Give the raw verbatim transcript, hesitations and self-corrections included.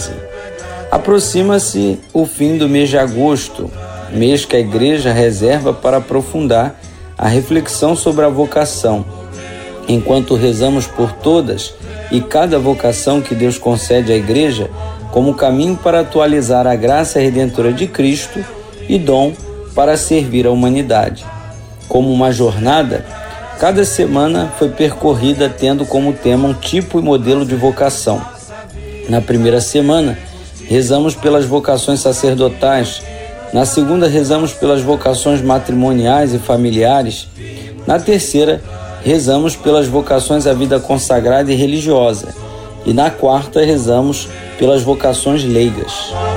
doze. Aproxima-se o fim do mês de agosto, mês que a Igreja reserva para aprofundar a reflexão sobre a vocação. Enquanto rezamos por todas e cada vocação que Deus concede à Igreja como caminho para atualizar a graça redentora de Cristo e dom para servir a humanidade. Como uma jornada, cada semana foi percorrida tendo como tema um tipo e modelo de vocação. Na primeira semana, rezamos pelas vocações sacerdotais. Na segunda, rezamos pelas vocações matrimoniais e familiares. Na terceira, rezamos pelas vocações à vida consagrada e religiosa. E na quarta, rezamos pelas vocações leigas.